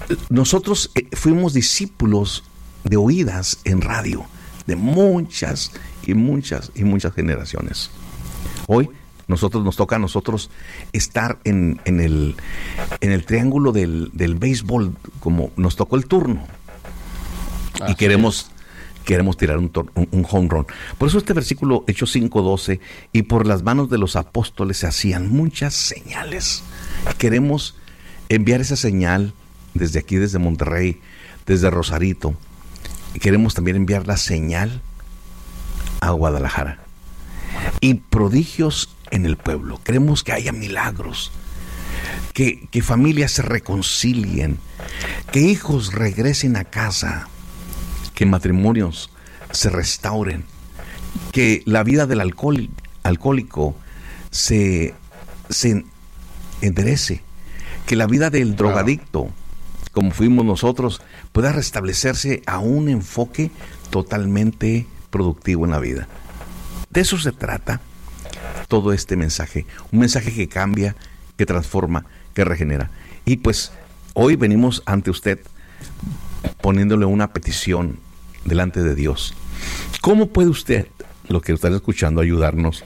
nosotros fuimos discípulos de oídas en radio, de muchas y muchas y muchas generaciones. Hoy nos toca a nosotros estar en el triángulo del béisbol, como nos tocó el turno. Así y queremos tirar un home run. Por eso este versículo, Hechos 5:12, y por las manos de los apóstoles se hacían muchas señales. Queremos enviar esa señal desde aquí, desde Monterrey, desde Rosarito. Y queremos también enviar la señal a Guadalajara. Y prodigios en el pueblo. Queremos que haya milagros, que familias se reconcilien, que hijos regresen a casa, que matrimonios se restauren, que la vida del alcohólico se enderece, que la vida del drogadicto, como fuimos nosotros, pueda restablecerse a un enfoque totalmente productivo en la vida. De eso se trata todo este mensaje, un mensaje que cambia, que transforma, que regenera. Y pues hoy venimos ante usted poniéndole una petición delante de Dios. ¿Cómo puede usted, lo que está escuchando, ayudarnos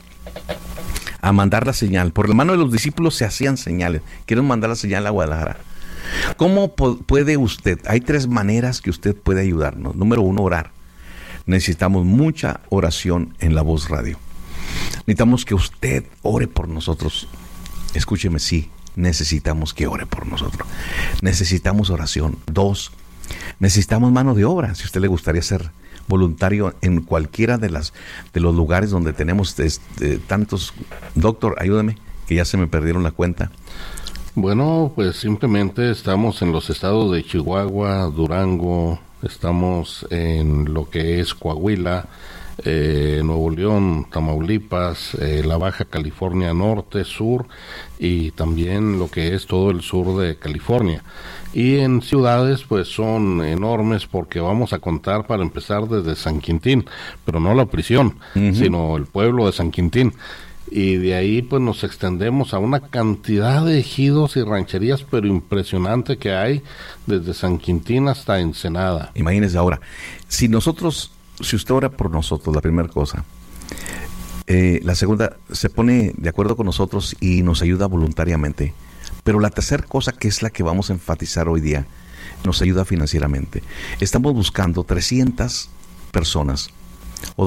a mandar la señal? Por la mano de los discípulos se hacían señales. Quieren mandar la señal a Guadalajara. ¿Cómo puede usted? Hay 3 maneras que usted puede ayudarnos. Número 1, orar. Necesitamos mucha oración en La Voz Radio. Necesitamos que usted ore por nosotros. Escúcheme, sí, necesitamos que ore por nosotros. Necesitamos oración. 2, necesitamos mano de obra. Si a usted le gustaría ser voluntario en cualquiera de los lugares donde tenemos tantos, doctor, ayúdame, que ya se me perdieron la cuenta. Bueno, pues simplemente estamos en los estados de Chihuahua, Durango, estamos en lo que es Coahuila, Nuevo León, Tamaulipas, la Baja California Norte, Sur y también lo que es todo el sur de California. Y en ciudades pues son enormes porque vamos a contar para empezar desde San Quintín, pero no la prisión, sino el pueblo de San Quintín. Y de ahí pues nos extendemos a una cantidad de ejidos y rancherías, pero impresionante que hay desde San Quintín hasta Ensenada. Imagínese ahora, si usted ora por nosotros, la primera cosa, la segunda, se pone de acuerdo con nosotros y nos ayuda voluntariamente, pero la tercera cosa, que es la que vamos a enfatizar hoy día, nos ayuda financieramente. Estamos buscando 300 personas o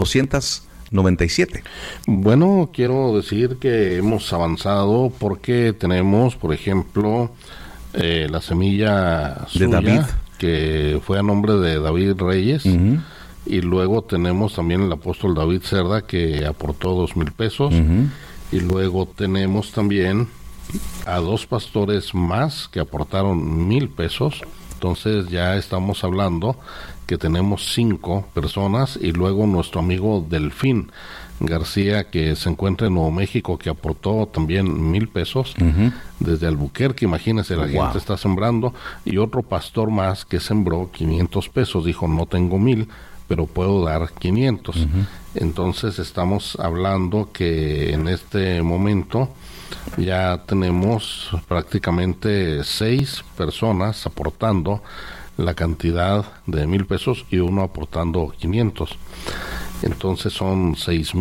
297. Bueno, quiero decir que hemos avanzado porque tenemos, por ejemplo, la semilla suya, de David, que fue a nombre de David Reyes. Y luego tenemos también el apóstol David Cerda, que aportó 2,000 pesos. Y luego tenemos también a 2 pastores más que aportaron 1,000 pesos. Entonces ya estamos hablando que tenemos 5 personas, y luego nuestro amigo Delfín García, que se encuentra en Nuevo México, que aportó también 1,000 pesos desde Albuquerque. Imagínense, la gente está sembrando. Y otro pastor más que sembró 500 pesos, dijo: no tengo 1,000, pero puedo dar 500. Entonces estamos hablando que en este momento ya tenemos prácticamente 6 personas aportando la cantidad de 1,000 pesos y uno aportando 500. Entonces son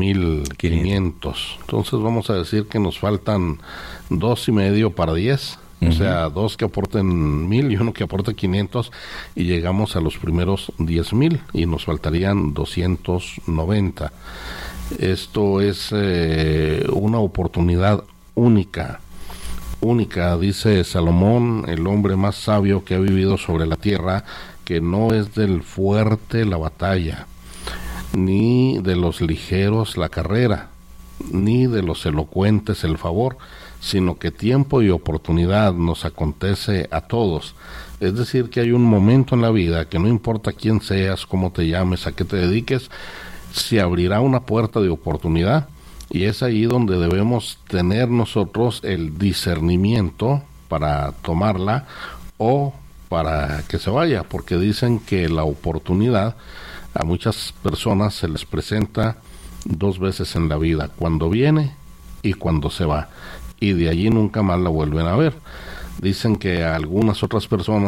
6,500. Entonces vamos a decir que nos faltan 2,5 para 10. O sea, 2 que aporten 1,000 y uno que aporte 500, y llegamos a los primeros 10,000 y nos faltarían 290. Esto es una oportunidad única, dice Salomón, el hombre más sabio que ha vivido sobre la tierra, que no es del fuerte la batalla, ni de los ligeros la carrera, ni de los elocuentes el favor, sino que tiempo y oportunidad nos acontece a todos. Es decir, que hay un momento en la vida que no importa quién seas, cómo te llames, a qué te dediques, se abrirá una puerta de oportunidad, y es ahí donde debemos tener nosotros el discernimiento para tomarla o para que se vaya, porque dicen que la oportunidad a muchas personas se les presenta 2 veces en la vida, cuando viene y cuando se va, y de allí nunca más la vuelven a ver. Dicen que a algunas otras personas